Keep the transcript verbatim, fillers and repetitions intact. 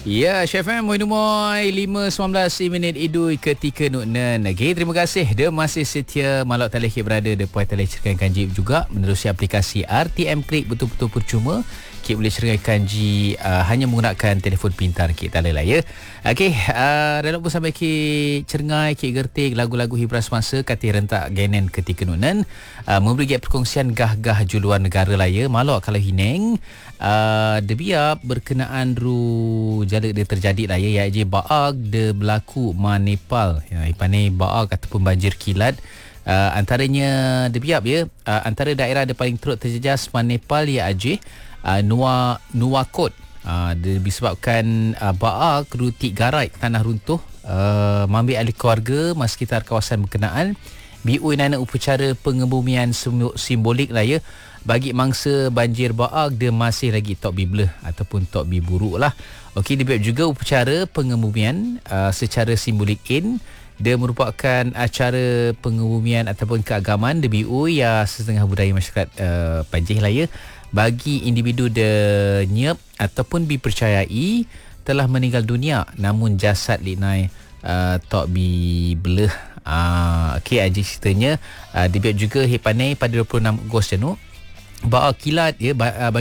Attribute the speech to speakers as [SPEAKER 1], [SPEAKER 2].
[SPEAKER 1] Ya, Chef M, Moin Moy, lima sembilan belas minit idui ketika nuknen. Okay, terima kasih. Dia masih setia malak talih ke berada depan talih cerkan kanji juga menerusi aplikasi R T M Klik betul-betul percuma. Kit boleh cerkan kanji uh, hanya menggunakan telefon pintar kit talih lah ya. Okey, uh, dalam pun sampai kit cengai, kit gertik lagu-lagu hiburan semasa kati rentak genen ketika nuknen. Uh, memberi perkongsian gah-gah juluan negara lah ya. Malak kalau hineng uh, debiap berkenaan ru jala dia terjadi lah ya, iaitu baag de berlaku ma Nepal ya, ipane baag ataupun banjir kilat. Uh, antaranya debiap ya, uh, antara daerah yang paling teruk terjejas ma Nepal ia Aceh, uh, Nuwa Nuwakot. Uh, dia disebabkan uh, baag rutik garai tanah runtuh, uh, mambil ahli keluarga mas sekitar kawasan berkenaan. Biui nana upacara pengebumian simbolik lah ya. Bagi mangsa banjir baag dia masih lagi tok bibleh ataupun tok biburuk lah. Okey, dia juga upacara pengebumian uh, secara simbolik in. Dia merupakan acara pengebumian ataupun keagamaan D B U ya setengah budaya masyarakat uh, Panjih lah ya. Bagi individu de nyep ataupun dipercayai telah meninggal dunia namun jasad linai uh, tok bibleh. Ah, okey, aja ceritanya uh, dia juga hepanai pada dua puluh enam Ogos janu. Baag kilat ya,